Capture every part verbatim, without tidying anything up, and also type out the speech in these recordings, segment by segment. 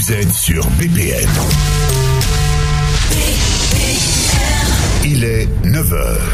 Vous êtes sur B P M. Il est neuf heures.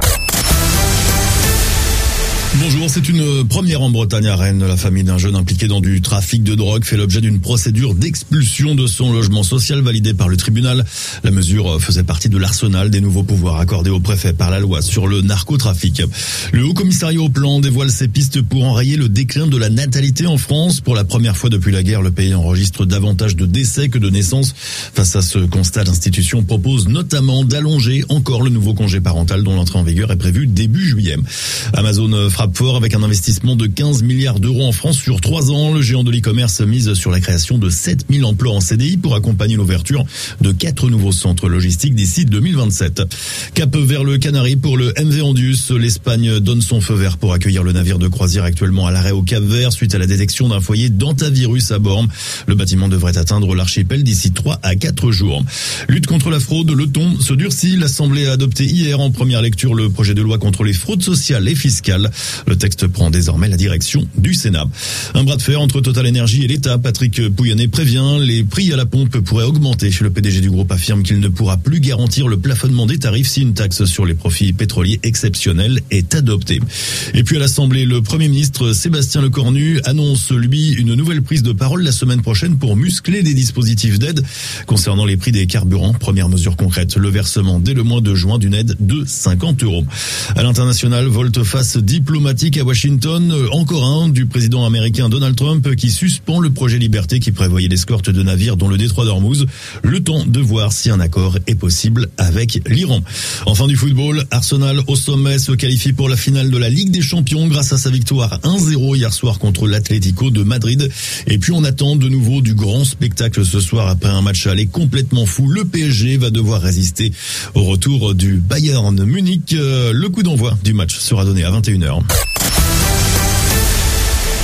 Bonjour, c'est une première en Bretagne à Rennes. La famille d'un jeune impliqué dans du trafic de drogue fait l'objet d'une procédure d'expulsion de son logement social validée par le tribunal. La mesure faisait partie de l'arsenal des nouveaux pouvoirs accordés au préfet par la loi sur le narcotrafic. Le Haut Commissariat au Plan dévoile ses pistes pour enrayer le déclin de la natalité en France. Pour la première fois depuis la guerre, le pays enregistre davantage de décès que de naissances. Face à ce constat, l'institution propose notamment d'allonger encore le nouveau congé parental dont l'entrée en vigueur est prévue début juillet. Amazon frappe fort avec un investissement de quinze milliards d'euros en France sur trois ans. Le géant de l'e-commerce mise sur la création de sept mille emplois en C D I pour accompagner l'ouverture de quatre nouveaux centres logistiques d'ici deux mille vingt-sept. Cap vers le Canari pour le M V Andus. L'Espagne donne son feu vert pour accueillir le navire de croisière actuellement à l'arrêt au Cap-Vert suite à la détection d'un foyer d'hantavirus à bord. Le bâtiment devrait atteindre l'archipel d'ici trois à quatre jours. Lutte contre la fraude, le ton se durcit. L'Assemblée a adopté hier en première lecture le projet de loi contre les fraudes sociales et fiscales. Le texte prend désormais la direction du Sénat. Un bras de fer entre Total Énergie et l'État. Patrick Pouyanné prévient, les prix à la pompe pourraient augmenter. Le P D G du groupe affirme qu'il ne pourra plus garantir le plafonnement des tarifs si une taxe sur les profits pétroliers exceptionnels est adoptée. Et puis à l'Assemblée, le Premier ministre Sébastien Lecornu annonce, lui, une nouvelle prise de parole la semaine prochaine pour muscler les dispositifs d'aide concernant les prix des carburants. Première mesure concrète, le versement dès le mois de juin d'une aide de cinquante euros. À l'international, volte-face diplomatique à Washington, encore un du président américain Donald Trump qui suspend le projet Liberté qui prévoyait l'escorte de navires dans le détroit d'Ormuz. Le temps de voir si un accord est possible avec l'Iran. Enfin du football, Arsenal au sommet se qualifie pour la finale de la Ligue des Champions grâce à sa victoire un zéro hier soir contre l'Atlético de Madrid. Et puis on attend de nouveau du grand spectacle ce soir après un match aller complètement fou. Le P S G va devoir résister au retour du Bayern Munich. Le coup d'envoi du match sera donné à vingt et une heures.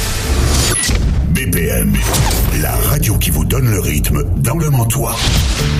B P M, la radio qui vous donne le rythme dans le Mantois.